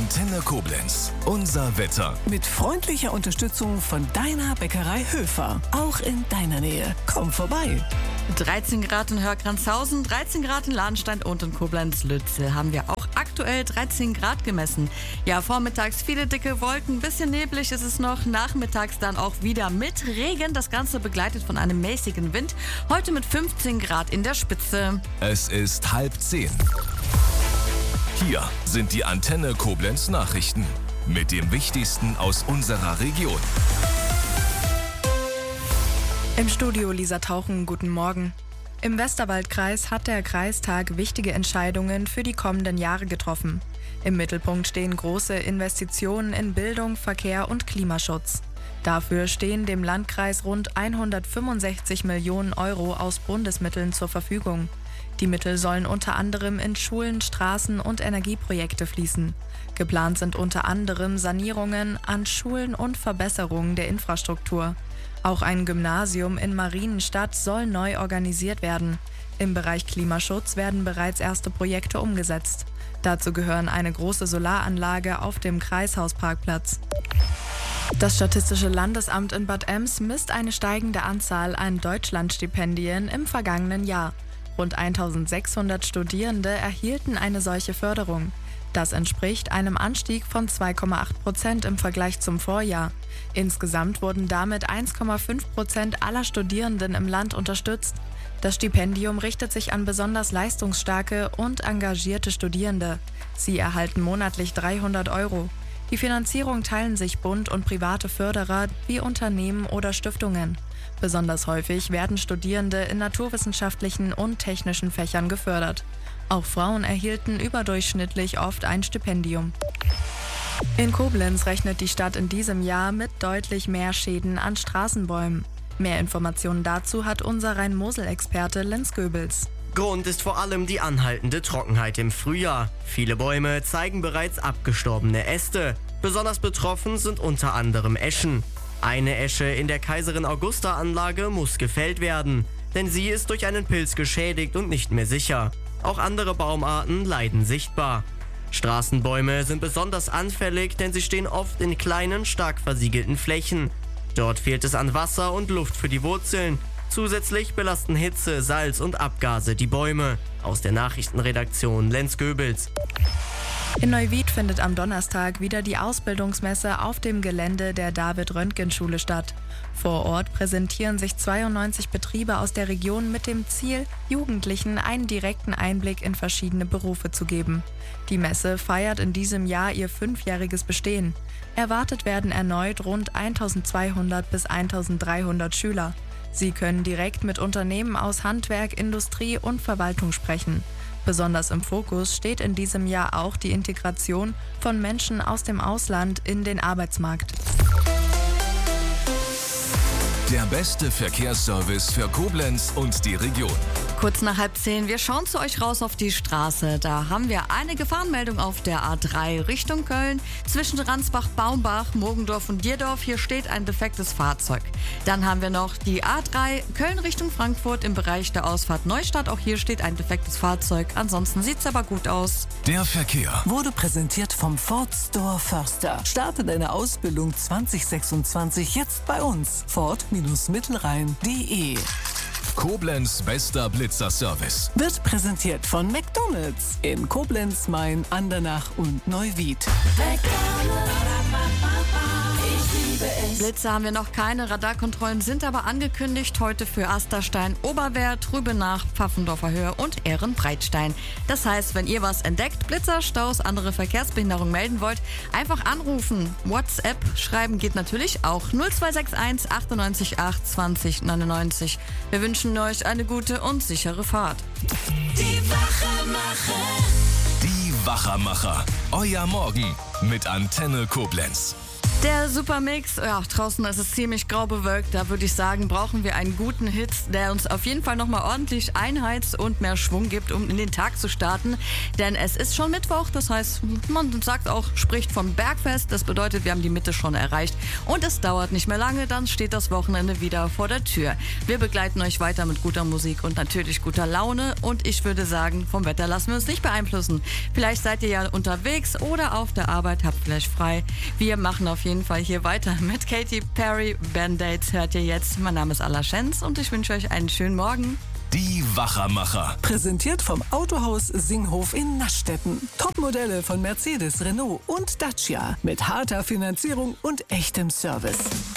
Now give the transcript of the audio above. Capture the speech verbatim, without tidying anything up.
Antenne Koblenz. Unser Wetter. Mit freundlicher Unterstützung von deiner Bäckerei Höfer. Auch in deiner Nähe. Komm vorbei. dreizehn Grad in Hörgranzhausen, dreizehn Grad in Lahnstein und in Koblenz-Lützel haben wir auch aktuell dreizehn Grad gemessen. Ja, vormittags viele dicke Wolken, bisschen neblig ist es noch, nachmittags dann auch wieder mit Regen. Das Ganze begleitet von einem mäßigen Wind. Heute mit fünfzehn Grad in der Spitze. Es ist halb zehn. Hier sind die Antenne Koblenz Nachrichten mit dem Wichtigsten aus unserer Region. Im Studio Lisa Tauchen, guten Morgen. Im Westerwaldkreis hat der Kreistag wichtige Entscheidungen für die kommenden Jahre getroffen. Im Mittelpunkt stehen große Investitionen in Bildung, Verkehr und Klimaschutz. Dafür stehen dem Landkreis rund hundertfünfundsechzig Millionen Euro aus Bundesmitteln zur Verfügung. Die Mittel sollen unter anderem in Schulen, Straßen und Energieprojekte fließen. Geplant sind unter anderem Sanierungen an Schulen und Verbesserungen der Infrastruktur. Auch ein Gymnasium in Marienstadt soll neu organisiert werden. Im Bereich Klimaschutz werden bereits erste Projekte umgesetzt. Dazu gehören eine große Solaranlage auf dem Kreishausparkplatz. Das Statistische Landesamt in Bad Ems misst eine steigende Anzahl an Deutschlandstipendien im vergangenen Jahr. Rund eintausendsechshundert Studierende erhielten eine solche Förderung. Das entspricht einem Anstieg von zwei Komma acht Prozent im Vergleich zum Vorjahr. Insgesamt wurden damit eins Komma fünf Prozent aller Studierenden im Land unterstützt. Das Stipendium richtet sich an besonders leistungsstarke und engagierte Studierende. Sie erhalten monatlich dreihundert Euro. Die Finanzierung teilen sich Bund und private Förderer wie Unternehmen oder Stiftungen. Besonders häufig werden Studierende in naturwissenschaftlichen und technischen Fächern gefördert. Auch Frauen erhielten überdurchschnittlich oft ein Stipendium. In Koblenz rechnet die Stadt in diesem Jahr mit deutlich mehr Schäden an Straßenbäumen. Mehr Informationen dazu hat unser Rhein-Mosel-Experte Lenz Goebels. Grund ist vor allem die anhaltende Trockenheit im Frühjahr. Viele Bäume zeigen bereits abgestorbene Äste. Besonders betroffen sind unter anderem Eschen. Eine Esche in der Kaiserin-Augusta-Anlage muss gefällt werden, denn sie ist durch einen Pilz geschädigt und nicht mehr sicher. Auch andere Baumarten leiden sichtbar. Straßenbäume sind besonders anfällig, denn sie stehen oft in kleinen, stark versiegelten Flächen. Dort fehlt es an Wasser und Luft für die Wurzeln. Zusätzlich belasten Hitze, Salz und Abgase die Bäume. Aus der Nachrichtenredaktion Lenz Goebels. In Neuwied findet am Donnerstag wieder die Ausbildungsmesse auf dem Gelände der David-Röntgen-Schule statt. Vor Ort präsentieren sich zweiundneunzig Betriebe aus der Region mit dem Ziel, Jugendlichen einen direkten Einblick in verschiedene Berufe zu geben. Die Messe feiert in diesem Jahr ihr fünfjähriges Bestehen. Erwartet werden erneut rund eintausendzweihundert bis eintausenddreihundert Schüler. Sie können direkt mit Unternehmen aus Handwerk, Industrie und Verwaltung sprechen. Besonders im Fokus steht in diesem Jahr auch die Integration von Menschen aus dem Ausland in den Arbeitsmarkt. Der beste Verkehrsservice für Koblenz und die Region. Kurz nach halb zehn, wir schauen zu euch raus auf die Straße. Da haben wir eine Gefahrenmeldung auf der A drei Richtung Köln. Zwischen Ransbach, Baumbach, Mogendorf und Dierdorf. Hier steht ein defektes Fahrzeug. Dann haben wir noch die A drei Köln Richtung Frankfurt im Bereich der Ausfahrt Neustadt. Auch hier steht ein defektes Fahrzeug. Ansonsten sieht's aber gut aus. Der Verkehr Wurde präsentiert vom Ford Store Förster. Starte deine Ausbildung zwanzig sechsundzwanzig jetzt bei uns. Ford Mittelrhein punkt de. Koblenz bester Blitzer-Service. Wird präsentiert von McDonald's in Koblenz, Main, Andernach und Neuwied. Blitze haben wir noch keine, Radarkontrollen sind aber angekündigt. Heute für Asterstein, Oberwehr, Trübenach, Pfaffendorfer Höhe und Ehrenbreitstein. Das heißt, wenn ihr was entdeckt, Blitzer, Staus, andere Verkehrsbehinderung melden wollt, einfach anrufen. WhatsApp schreiben geht natürlich auch. null zwei sechs eins achtundneunzig acht zwanzig neunundneunzig. Wir wünschen euch eine gute und sichere Fahrt. Die Wachermacher. Die Wachermacher. Euer Morgen mit Antenne Koblenz. Der Supermix, ja, draußen ist es ziemlich grau bewölkt. Da würde ich sagen, brauchen wir einen guten Hit, der uns auf jeden Fall nochmal ordentlich einheizt und mehr Schwung gibt, um in den Tag zu starten. Denn es ist schon Mittwoch, das heißt, man sagt auch, spricht vom Bergfest. Das bedeutet, wir haben die Mitte schon erreicht. Und es dauert nicht mehr lange, dann steht das Wochenende wieder vor der Tür. Wir begleiten euch weiter mit guter Musik und natürlich guter Laune. Und ich würde sagen, vom Wetter lassen wir uns nicht beeinflussen. Vielleicht seid ihr ja unterwegs oder auf der Arbeit, habt vielleicht frei. Wir machen auf jeden Fall hier weiter mit Katy Perry. Band-Aids hört ihr jetzt. Mein Name ist Alla Schenz und ich wünsche euch einen schönen Morgen. Die Wachermacher. Präsentiert vom Autohaus Singhof in Naschstetten. Topmodelle von Mercedes, Renault und Dacia. Mit harter Finanzierung und echtem Service.